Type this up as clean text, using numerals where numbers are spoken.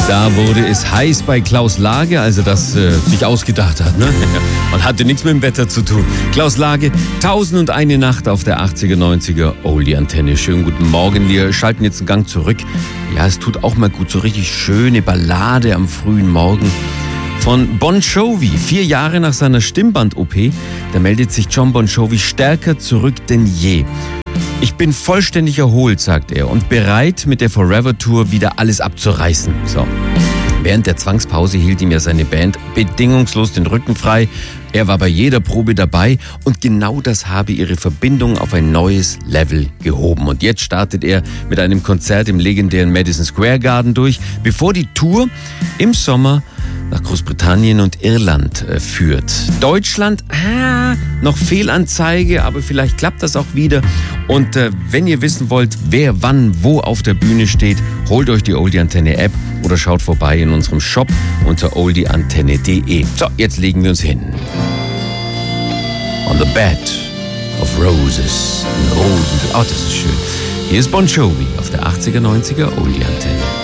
Da wurde es heiß bei Klaus Lage, als er das sich ausgedacht hat. Ne? Man hatte nichts mit dem Wetter zu tun. Klaus Lage, 1001 Nacht auf der 80er, 90er Oldie-Antenne. Schönen guten Morgen, wir schalten jetzt einen Gang zurück. Ja, es tut auch mal gut, so richtig schöne Ballade am frühen Morgen. Von Bon Jovi, 4 Jahre nach seiner Stimmband-OP, da meldet sich John Bon Jovi stärker zurück denn je. Ich bin vollständig erholt, sagt er, und bereit, mit der Forever Tour wieder alles abzureißen. So. Während der Zwangspause hielt ihm ja seine Band bedingungslos den Rücken frei. Er war bei jeder Probe dabei und genau das habe ihre Verbindung auf ein neues Level gehoben. Und jetzt startet er mit einem Konzert im legendären Madison Square Garden durch, bevor die Tour im Sommer nach Großbritannien und Irland führt. Deutschland, noch Fehlanzeige, aber vielleicht klappt das auch wieder. Und wenn ihr wissen wollt, wer wann wo auf der Bühne steht, holt euch die Oldie-Antenne-App oder schaut vorbei in unserem Shop unter oldieantenne.de. So, jetzt legen wir uns hin. On the Bed of Roses. Rosen. Oh, das ist schön. Hier ist Bon Jovi auf der 80er, 90er Oldie-Antenne.